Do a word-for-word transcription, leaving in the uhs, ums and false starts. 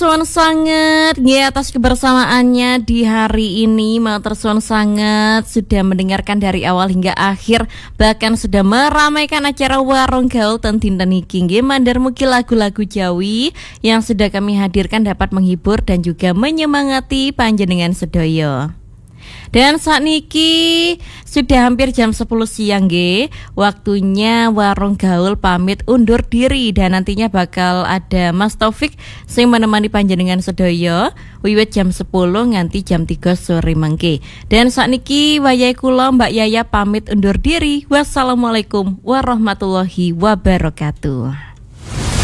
Suwun sangat nggih atas kebersamaannya di hari ini. Matur suwun sangat sudah mendengarkan dari awal hingga akhir, bahkan sudah meramaikan acara Warung Gaul ten dinten iki nggih. Mandar mugi lagu-lagu Jawi yang sudah kami hadirkan dapat menghibur dan juga menyemangati panjenengan sedaya. Dan saat niki sudah hampir jam sepuluh siang nggih. Waktunya Warung Gaul pamit undur diri dan nantinya bakal ada Mas Taufik sing menemani panjenengan sedaya wiwit jam sepuluh nganti jam tiga sore mangke. Dan saat niki wayahe kula Mbak Yaya pamit undur diri. Wassalamualaikum warahmatullahi wabarakatuh.